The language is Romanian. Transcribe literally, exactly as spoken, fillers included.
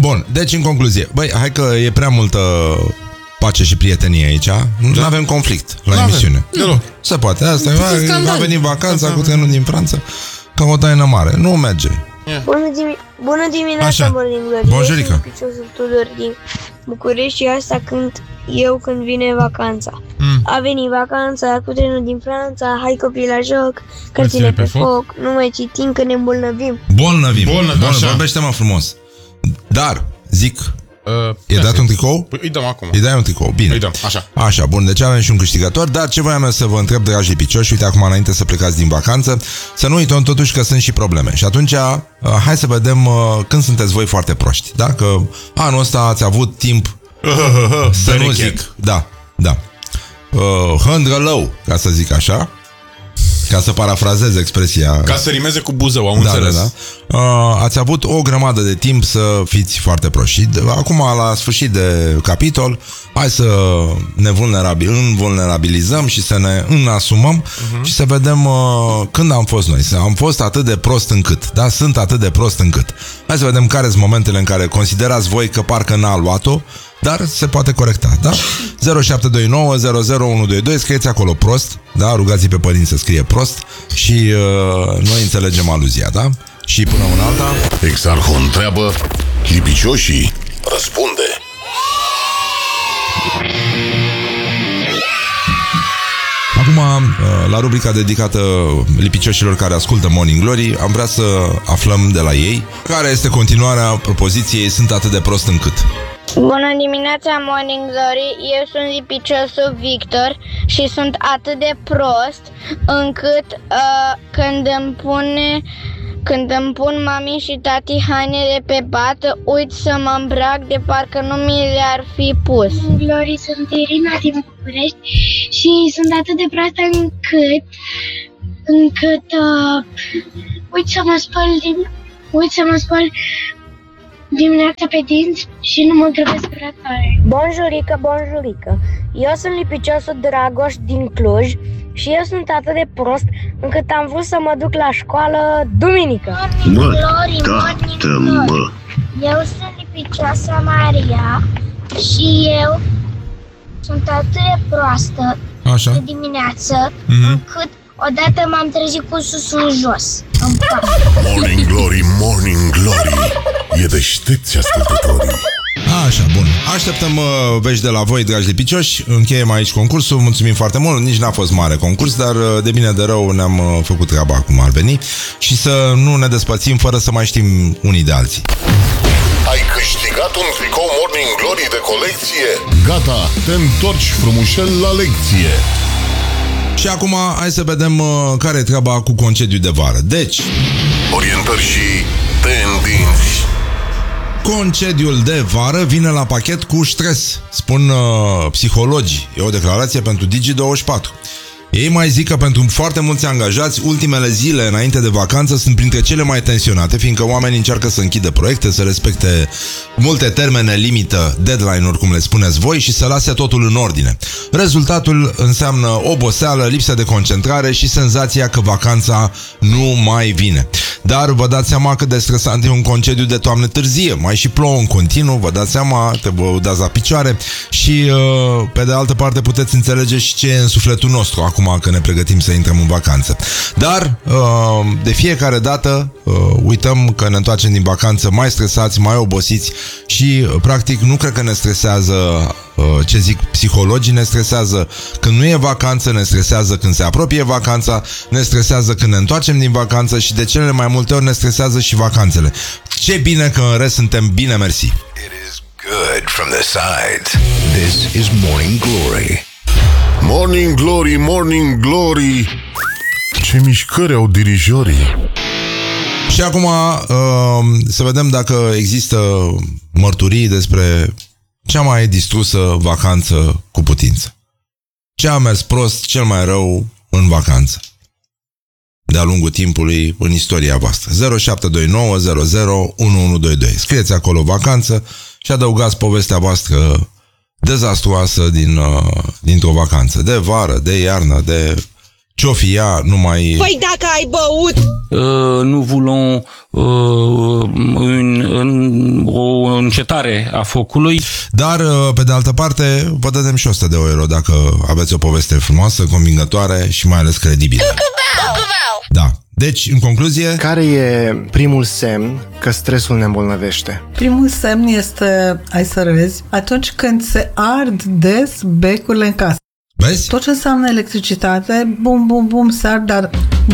Bun, deci în concluzie, băi, hai că e prea multă pace și prietenie aici. Da. Nu avem conflict la N-avem. emisiune. Deloc. Se poate, asta e, va veni vacanța cu trenul din Franța ca o taină mare. Nu merge. Yeah. Bună, dimi- Bună dimineața, Morning Glory. Bonjurică. Eu sunt Tudor din București și asta când eu când vine vacanța. Mm. A venit vacanța cu trenul din Franța, hai copii la joc, cărțile pe, pe foc. foc, nu mai citim că ne îmbolnăvim. Bolnăvim. Bolnăvim. Bun, vorbește-mă frumos. Dar, zic, uh, e dat un tricou? Păi îi dăm acum. Îi dai un tricou, bine. Îi dăm, așa. Așa, bun, deci avem și un câștigător. Dar ce voiam eu să vă întreb, dragi lipicioși, uite acum înainte să plecați din vacanță, să nu uităm totuși că sunt și probleme. Și atunci, uh, hai să vedem uh, când sunteți voi foarte proști. Da? Că anul ăsta ați avut timp să nu zic. Da, da. Uh, hândrălău, ca să zic așa. Ca să parafrazez expresia. Ca să rimeze cu Buzău, am da, înțeles. Da, da. Uh, ați avut o grămadă de timp să fiți foarte proști. Acum, la sfârșit de capitol, hai să ne vulnerabil, învulnerabilizăm și să ne înasumăm uh-huh. și să vedem uh, când am fost noi. Am fost atât de prost încât. Da? Sunt atât de prost încât. Hai să vedem care sunt momentele în care considerați voi că parcă n-a luat-o, dar se poate corecta, da? zero șapte doi nouă zero zero unu doi doi, scrieți acolo prost, da? Rugați pe părinți să scrie prost și uh, noi înțelegem aluzia, da? Și până în alta... Exarhul întreabă, lipicioșii răspunde. Acum, la rubrica dedicată lipicioșilor care ascultă Morning Glory, am vrea să aflăm de la ei care este continuarea propoziției Sunt atât de prost încât. Bună dimineața, Morning Glory, eu sunt lipiciosul Victor și sunt atât de prost încât uh, când îmi pune... Când îmi pun mami și tati hainele pe pat, uit să mă îmbrac de parcă nu mi le-ar fi pus. Glory, sunt Irina din București și sunt atât de proastă încât încât uh, uit să mă spăl din, uit să mă spăl dimineața pe dinți și nu mă grăbesc prea tare. Bonjurică, bonjurică. Eu sunt lipiciosul Dragoș din Cluj și eu sunt atât de prost încât am vrut să mă duc la școală duminică. Mă, tată-mă! Eu sunt lipicioasa Maria și eu sunt atât de proastă Așa. de dimineață mm-hmm. încât odată m-am trezit cu susul în jos, în pat. Morning Glory, Morning Glory, e deștepți ascultătorii. Așa, bun. Așteptăm uh, vești de la voi, dragi lipicioși. Încheiem aici concursul. Mulțumim foarte mult. Nici n-a fost mare concurs, dar uh, de bine de rău ne-am uh, făcut treaba cum ar veni. Și să nu ne despărțim fără să mai știm unii de alții. Ai câștigat un tricou Morning Glory de colecție? Gata, te întorci frumușel la lecție. Și acum hai să vedem uh, care e treaba cu concediu de vară. Deci, orientări și tendinți. Concediul de vară vine la pachet cu stres, spun uh, psihologii. E o declarație pentru Digi douăzeci și patru. Ei mai zic că pentru foarte mulți angajați, ultimele zile înainte de vacanță sunt printre cele mai tensionate, fiindcă oamenii încearcă să închidă proiecte, să respecte multe termene limită, deadline-uri, cum le spuneți voi, și să lase totul în ordine. Rezultatul înseamnă oboseală, lipsă de concentrare și senzația că vacanța nu mai vine. Dar vă dați seama cât de stresant e un concediu de toamnă târzie. Mai și plouă în continuu, vă dați seama, trebuie dați la picioare și, pe de altă parte, puteți înțelege și ce e în sufletul nostru acum că ne pregătim să intrăm în vacanță. Dar, de fiecare dată, uităm că ne întoarcem din vacanță mai stresați, mai obosiți și, practic, nu cred că ne stresează, ce zic psihologii, ne stresează când nu e vacanță, ne stresează când se apropie vacanța, ne stresează când ne întoarcem din vacanță și de cele mai multe ori ne stresează și vacanțele. Ce bine că în rest suntem bine, mersi. It is good from the sides. This is Morning Glory. Morning Glory, Morning Glory, ce mișcări au dirijorii. Și acum uh, să vedem dacă există mărturii despre cea mai distrusă vacanță cu putință. Ce a mers prost cel mai rău în vacanță de-a lungul timpului în istoria voastră. Zero șapte doi nouă zero zero unu unu doi doi. Scrieți acolo vacanță și adăugați povestea voastră dezastruoasă din, uh, dintr-o vacanță. De vară, de iarnă, de ce-o fi ea, nu mai... Păi dacă ai băut... Uh, nous voulons uh, une, un, un încetare a focului. Dar, pe de altă parte, vă dădem și o sută de euro dacă aveți o poveste frumoasă, convingătoare și mai ales credibilă. Da. Deci, în concluzie... Care e primul semn că stresul ne îmbolnăvește? Primul semn este, hai să râzi, atunci când se ard des becurile în casă. Vezi? Tot ce înseamnă electricitate, bum, bum, bum, se ard, dar